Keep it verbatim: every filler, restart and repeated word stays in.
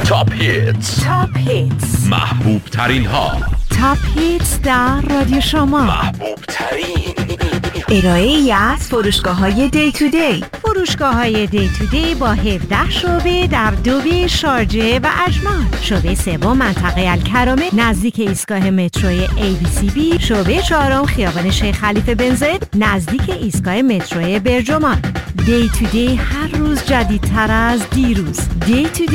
تاپ هیتز. تاپ هیتز، محبوب ترین ها. تاپ هیتز در رادیو شما. محبوب ترین ارائه ای از فروشگاه های دی تو دی. فروشگاه های دی تو دی با هفده شعبه در دوبه، شارجه و اجمان. شعبه سوم منطقه الکرامه نزدیک ایستگاه متروی ای بی سی بی. شعبه چهارم خیابان شیخ خلیفه بن زاید نزدیک ایستگاه متروی برجمان. دی تو دی هر روز جدیدتر از دیروز. دی تو دی